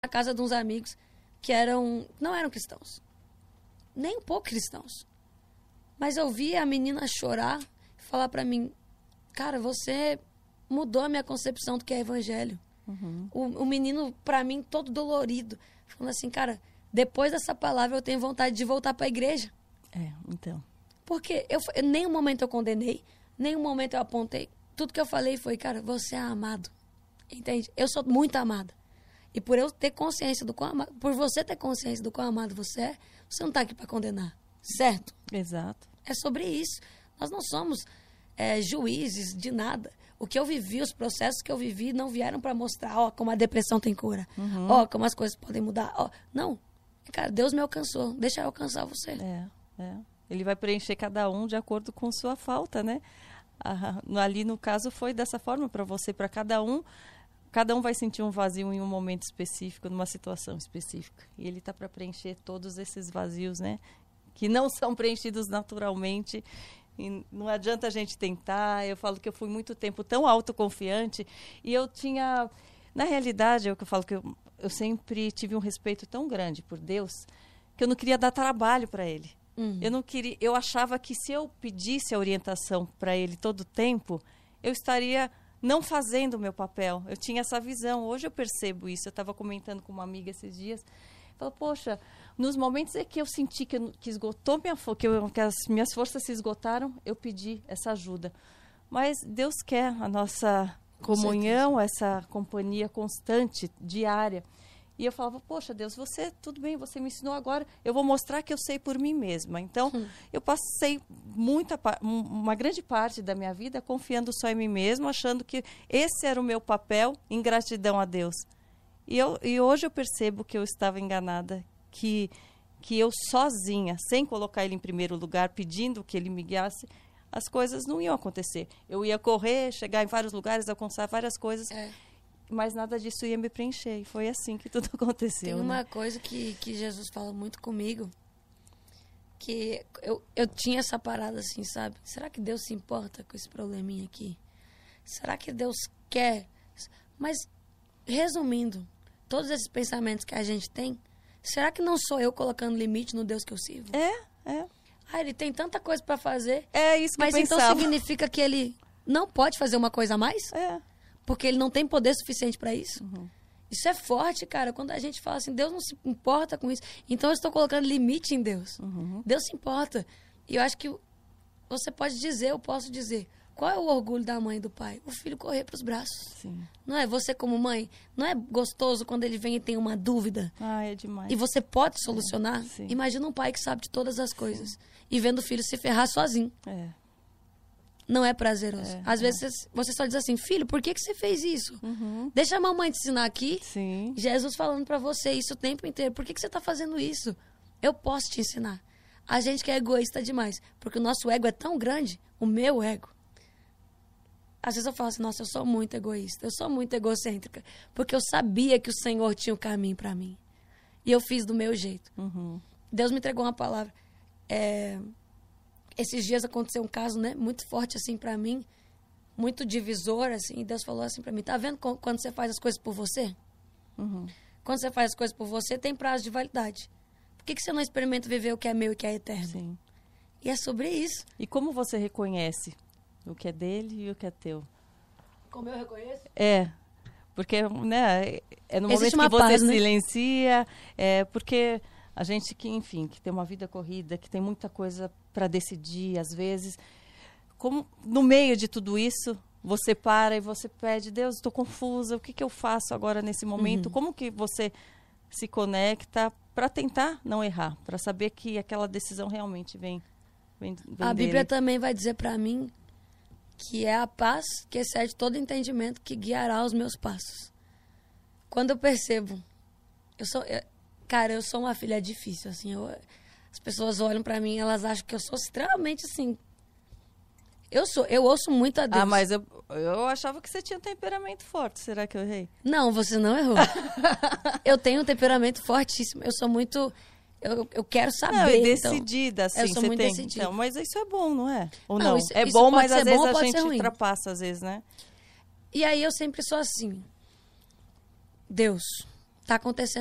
na casa de uns amigos que não eram cristãos. Nem um pouco cristãos. Mas eu vi a menina chorar e falar pra mim, cara, você mudou a minha concepção do que é evangelho. Uhum. O menino, pra mim, todo dolorido. Falando assim, cara, depois dessa palavra eu tenho vontade de voltar pra igreja. Então. Porque em nenhum momento eu condenei, nenhum momento eu apontei. Tudo que eu falei foi, cara, você é amado. Entende? Eu sou muito amada. E por eu ter consciência do quão amado, por você ter consciência do quão amado você não tá aqui pra condenar. Certo? Exato. É sobre isso. Nós não somos juízes de nada. O que eu vivi, os processos que eu vivi, não vieram para mostrar, ó, como a depressão tem cura. Uhum. Ó, como as coisas podem mudar. Ó, não. Cara, Deus me alcançou. Deixa eu alcançar você. Ele vai preencher cada um de acordo com sua falta, né? Ali, no caso, foi dessa forma para você, para cada um. Cada um vai sentir um vazio em um momento específico, numa situação específica. E ele está para preencher todos esses vazios, né? Que não são preenchidos naturalmente. E não adianta a gente tentar. Eu falo que eu fui muito tempo tão autoconfiante. E eu tinha... Na realidade, é o que eu falo, que eu sempre tive um respeito tão grande por Deus, que eu não queria dar trabalho para Ele. Eu não queria... Eu achava que se eu pedisse a orientação para Ele todo o tempo, eu estaria... não fazendo o meu papel. Eu tinha essa visão. Hoje eu percebo isso. Eu estava comentando com uma amiga esses dias. Falei, poxa, nos momentos em que eu senti que esgotou que as minhas forças se esgotaram, eu pedi essa ajuda. Mas Deus quer a nossa comunhão, essa companhia constante, diária. E eu falava, poxa, Deus, tudo bem, você me ensinou agora, eu vou mostrar que eu sei por mim mesma. Então, eu passei uma grande parte da minha vida confiando só em mim mesma, achando que esse era o meu papel em gratidão a Deus. E hoje eu percebo que eu estava enganada, que eu sozinha, sem colocar Ele em primeiro lugar, pedindo que Ele me guiasse, as coisas não iam acontecer. Eu ia correr, chegar em vários lugares, alcançar várias coisas... Mas nada disso ia me preencher. E foi assim que tudo aconteceu. Tem uma coisa que Jesus fala muito comigo. Que eu tinha essa parada assim, sabe? Será que Deus se importa com esse probleminha aqui? Será que Deus quer? Mas, resumindo, todos esses pensamentos que a gente tem, será que não sou eu colocando limite no Deus que eu sirvo? Ele tem tanta coisa pra fazer. É isso que eu pensava. Mas então significa que ele não pode fazer uma coisa a mais? Porque ele não tem poder suficiente para isso. Isso é forte, cara. Quando a gente fala assim, Deus não se importa com isso. Então eu estou colocando limite em Deus. Deus se importa. E eu acho que você pode dizer, eu posso dizer, qual é o orgulho da mãe e do pai? O filho correr para os braços. Sim. Não é? Você como mãe, não é gostoso quando ele vem e tem uma dúvida? É demais. E você pode solucionar? Sim. Imagina um pai que sabe de todas as coisas. E vendo o filho se ferrar sozinho. Não é prazeroso. Às vezes você só diz assim, filho, por que você fez isso? Deixa a mamãe te ensinar aqui. Sim. Jesus falando pra você isso o tempo inteiro. Por que você tá fazendo isso? Eu posso te ensinar. A gente que é egoísta demais. Porque o nosso ego é tão grande, o meu ego. Às vezes eu falo assim, nossa, eu sou muito egoísta. Eu sou muito egocêntrica. Porque eu sabia que o Senhor tinha um caminho pra mim. E eu fiz do meu jeito. Deus me entregou uma palavra. Esses dias aconteceu um caso, né, muito forte, assim, pra mim, muito divisor, assim, e Deus falou assim pra mim, tá vendo quando você faz as coisas por você? Quando você faz as coisas por você, tem prazo de validade. Por que você não experimenta viver o que é meu e que é eterno? Sim. E é sobre isso. E como você reconhece o que é dele e o que é teu? Como eu reconheço? Porque, né, no Existe momento que você paz, né? silencia, porque... A gente que, enfim, que tem uma vida corrida, que tem muita coisa para decidir, às vezes. Como no meio de tudo isso, você para e você pede, Deus, estou confusa, o que eu faço agora nesse momento? Como que você se conecta para tentar não errar, para saber que aquela decisão realmente vem A dele? Bíblia também vai dizer para mim que é a paz que excede todo entendimento que guiará os meus passos. Quando eu percebo, Cara, eu sou uma filha difícil, assim, as pessoas olham pra mim, elas acham que eu sou extremamente, assim, eu ouço muito a Deus. Mas eu achava que você tinha um temperamento forte, será que eu errei? Não, você não errou. Eu tenho um temperamento fortíssimo, eu sou muito, eu quero saber. Não, é decidida, então, assim, eu sou você muito tem. decidida. Então, mas isso é bom, não é? Ou não? É isso bom, pode mas ser às vezes bom, a pode gente ser ruim. ultrapassa, às vezes, né? E aí eu sempre sou assim, está acontecendo